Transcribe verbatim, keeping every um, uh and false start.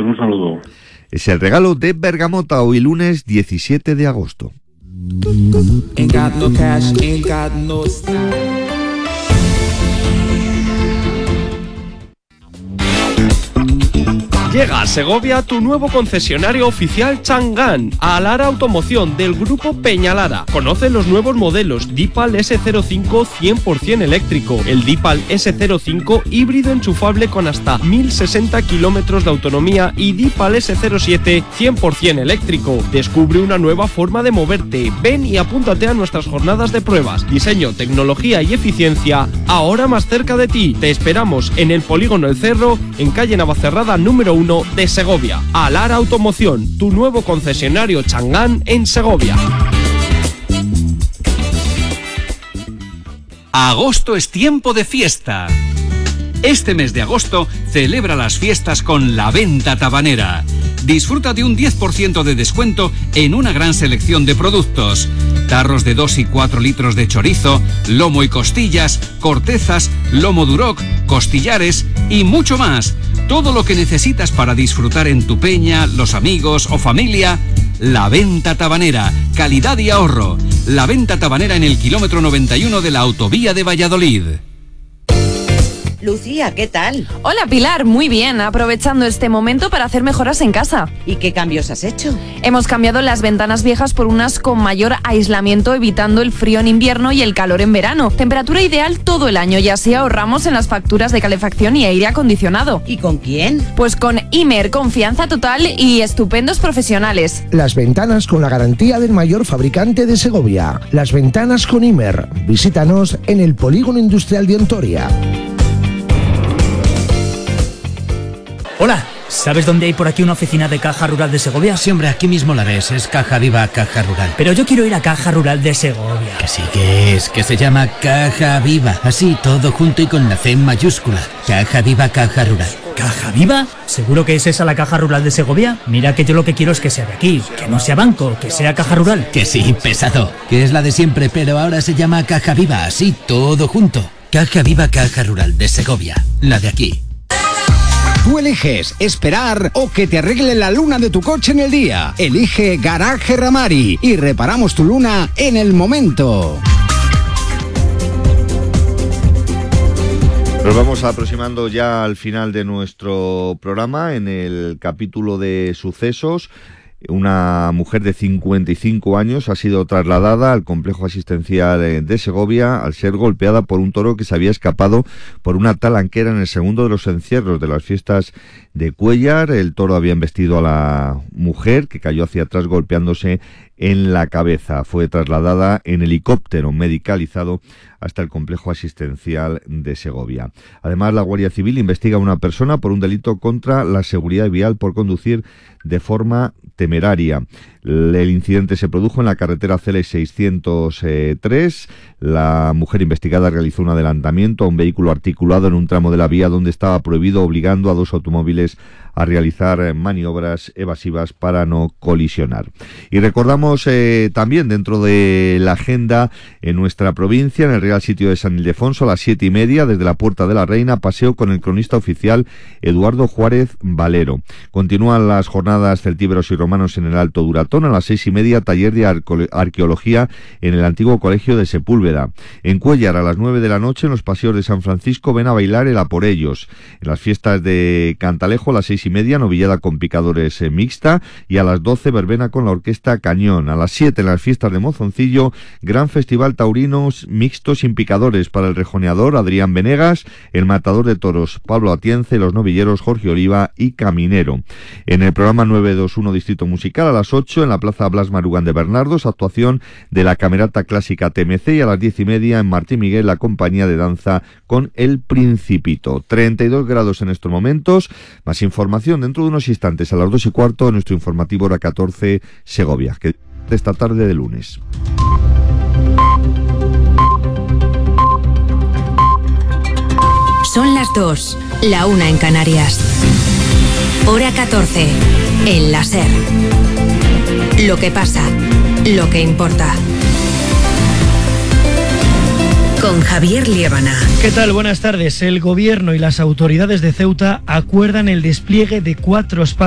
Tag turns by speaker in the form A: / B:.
A: un saludo.
B: Es el regalo de Bergamota, hoy lunes diecisiete de agosto.
C: Ain't got no cash, ain't got no style.
D: Llega a Segovia tu nuevo concesionario oficial Chang'an, a Lara Automoción del grupo Peñalara. Conoce los nuevos modelos Deepal ese cero cinco cien por ciento eléctrico, el Deepal ese cero cinco híbrido enchufable con hasta mil sesenta kilómetros de autonomía y Deepal ese cero siete cien por ciento eléctrico. Descubre una nueva forma de moverte. Ven y apúntate a nuestras jornadas de pruebas. Diseño, tecnología y eficiencia, ahora más cerca de ti. Te esperamos en el Polígono El Cerro, en calle Navacerrada número uno de Segovia. Alara Automoción, tu nuevo concesionario Chang'an en Segovia.
E: Agosto es tiempo de fiesta. Este mes de agosto celebra las fiestas con la venta tabanera. Disfruta de un diez por ciento de descuento en una gran selección de productos. Tarros de dos y cuatro litros de chorizo, lomo y costillas, cortezas, lomo duroc, costillares y mucho más. Todo lo que necesitas para disfrutar en tu peña, los amigos o familia. La venta tabanera, calidad y ahorro. La venta tabanera en el kilómetro noventa y uno de la autovía de Valladolid.
F: Lucía, ¿qué tal?
G: Hola Pilar, muy bien, aprovechando este momento para hacer mejoras en casa.
F: ¿Y qué cambios has hecho?
G: Hemos cambiado las ventanas viejas por unas con mayor aislamiento, evitando el frío en invierno y el calor en verano. Temperatura ideal todo el año y así ahorramos en las facturas de calefacción y aire acondicionado.
F: ¿Y con quién?
G: Pues con Imer, confianza total y estupendos profesionales.
H: Las ventanas con la garantía del mayor fabricante de Segovia. Las ventanas con Imer. Visítanos en el Polígono Industrial de Ontoria.
I: Hola, ¿sabes dónde hay por aquí una oficina de Caja Rural de Segovia?
J: Sí, hombre, aquí mismo la ves, es Caja Viva Caja Rural.
I: Pero yo quiero ir a Caja Rural de Segovia.
J: Que sí que es, que se llama Caja Viva, así todo junto y con la C mayúscula. Caja Viva Caja Rural.
I: ¿Caja Viva? ¿Seguro que es esa la Caja Rural de Segovia? Mira que yo lo que quiero es que sea de aquí, que no sea banco, que sea Caja Rural.
J: Que sí, pesado, que es la de siempre, pero ahora se llama Caja Viva, así todo junto. Caja Viva Caja Rural de Segovia, la de aquí.
K: Tú eliges esperar o que te arregle la luna de tu coche en el día. Elige Garaje Ramari y reparamos tu luna en el momento.
B: Nos vamos aproximando ya al final de nuestro programa. En el capítulo de sucesos, una mujer de cincuenta y cinco años ha sido trasladada al complejo asistencial de Segovia al ser golpeada por un toro que se había escapado por una talanquera en el segundo de los encierros de las fiestas de Cuéllar. El toro había embestido a la mujer, que cayó hacia atrás golpeándose en la cabeza. Fue trasladada en helicóptero medicalizado hasta el complejo asistencial de Segovia. Además, la Guardia Civil investiga a una persona por un delito contra la seguridad vial por conducir de forma temeraria. El incidente se produjo en la carretera C L seiscientos tres. La mujer investigada realizó un adelantamiento a un vehículo articulado en un tramo de la vía donde estaba prohibido, obligando a dos automóviles a realizar maniobras evasivas para no colisionar. Y recordamos eh, también dentro de la agenda en nuestra provincia, en el Real Sitio de San Ildefonso, a las siete y media, desde la Puerta de la Reina, paseo con el cronista oficial Eduardo Juárez Valero. Continúan las jornadas celtíberos y romanos en el Alto Duratón. A las seis y media, taller de arco- arqueología en el antiguo colegio de Sepúlveda. En Cuéllar, a las nueve de la noche, en los paseos de San Francisco, ven a bailar el A por ellos. En las fiestas de Cantalejo, a las seis y media, novillada con picadores eh, mixta, y a las doce, verbena con la orquesta Cañón. A las siete, en las fiestas de Mozoncillo, gran festival taurinos mixtos sin picadores para el rejoneador Adrián Venegas, el matador de toros Pablo Atienza, los novilleros Jorge Oliva y Caminero. En el programa nueve dos uno Distrito Musical, a las ocho, en la Plaza Blas Marugán de Bernardos, actuación de la Camerata Clásica T M C, y a las diez y media en Martín Miguel, la compañía de danza con El Principito. treinta y dos grados en estos momentos. Más información dentro de unos instantes, a las dos y cuarto, en nuestro informativo Hora catorce Segovia, que de esta tarde de lunes.
L: Son las dos, la una en Canarias. Hora catorce, en la SER. Lo que pasa, lo que importa. Con Javier Liébana.
M: ¿Qué tal? Buenas tardes. El Gobierno y las autoridades de Ceuta acuerdan el despliegue de cuatro espacios